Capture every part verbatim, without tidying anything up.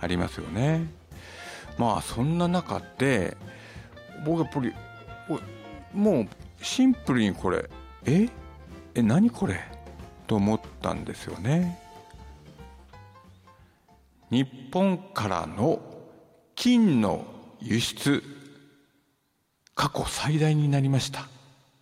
ありますよね。まあそんな中で僕やっぱりもうシンプルにこれええ何これと思ったんですよね。日本からの金の輸出過去最大になりました。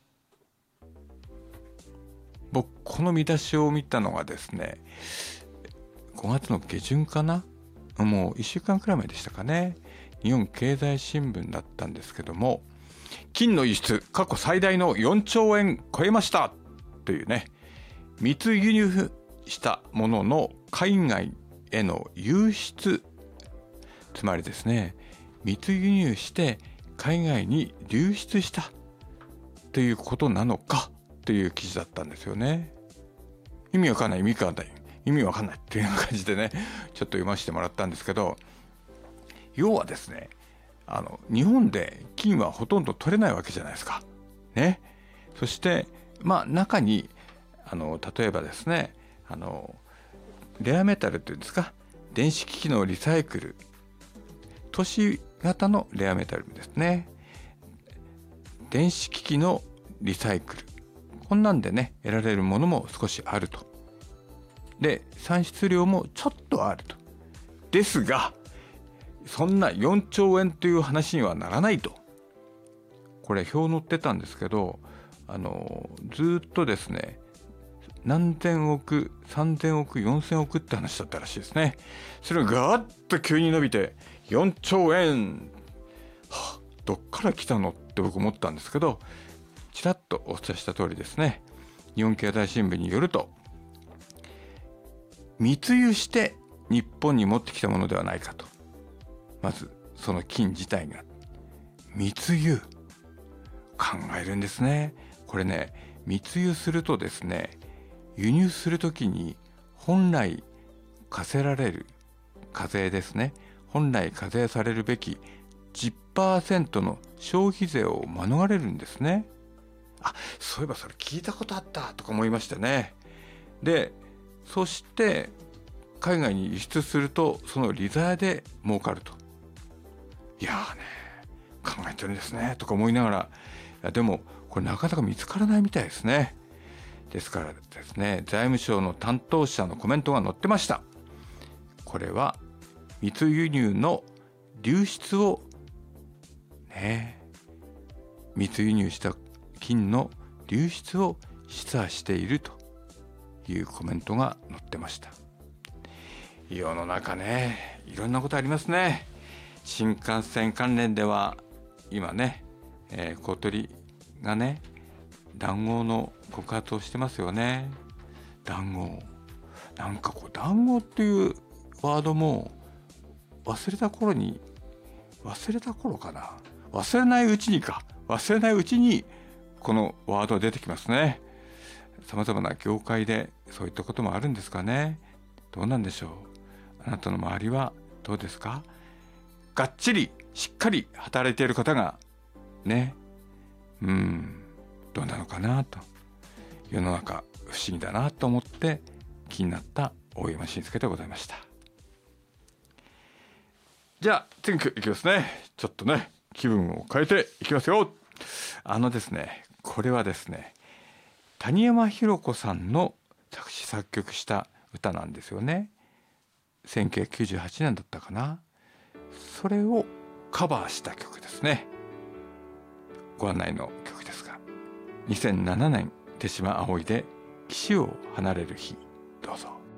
僕この見出しを見たのがですねごがつの下旬かな、もういっしゅうかんくらい前でしたかね。日本経済新聞だったんですけども、金の輸出過去最大のよんちょうえん超えましたというね、密輸入したものの海外への輸出、つまりですね密輸入して海外に流出したということなのかという記事だったんですよね。意味わかんない意味わかんない意味わかんないっていう感じでねちょっと読ませてもらったんですけど、要はですねあの日本で金はほとんど取れないわけじゃないですかね。そしてまあ中にあの例えばですねあのレアメタルっていうんですか、電子機器のリサイクル、都市型のレアメタルですね、電子機器のリサイクル、こんなんでね得られるものも少しあると。で産出量もちょっとあると。ですがそんなよんちょうえんという話にはならないと。これ表載ってたんですけど、あのずっとですね何千億さんぜんおくよんせんおくって話だったらしいですね。それがガーッと急に伸びてよんちょうえん、はあ、どっから来たのって僕思ったんですけど、ちらっとお伝えした通りですね、日本経済新聞によると密輸して日本に持ってきたものではないかと。まずその金自体が密輸考えるんですね。これね密輸するとですね輸入するときに本来課せられる課税ですね、本来課税されるべき じゅっパーセント の消費税を免れるんですね。あ、そういえばそれ聞いたことあったとか思いましたね。でそして海外に輸出するとその利ざやで儲かると。いやーね考えてるんですねとか思いながら、いやでもこれなかなか見つからないみたいですね。ですからですね財務省の担当者のコメントが載ってました。これは密輸入の流出をね密輸入した金の流出を示唆しているというコメントが載ってました。世の中ねいろんなことありますね。新幹線関連では今ね、えー、小鳥がね談合の告発をしてますよね。談合なんかこう談合っていうワードも忘れた頃に忘れた頃かな忘れないうちにか忘れないうちにこのワード出てきますね。さまざまな業界でそういったこともあるんですかね。どうなんでしょう。あなたの周りはどうですか。がっちりしっかり働いている方がねうんどうなのかなと、世の中不思議だなと思って気になった大山慎介でございました。じゃあ次いきますね。ちょっとね気分を変えていきますよ。あのですねこれはですね谷山浩子さんの作詞作曲した歌なんですよね。せんきゅうひゃくきゅうじゅうはちねんだったかな。それをカバーした曲ですね。ご案内の曲ですが、にせんななねん手島葵で岸を離れる日、どうぞ。